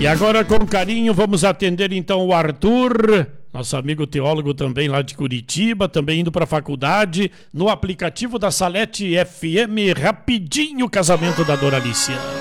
E agora, com carinho, vamos atender então o Arthur, nosso amigo teólogo também lá de Curitiba, também indo para a faculdade, no aplicativo da Salete FM, rapidinho, casamento da Doralícia.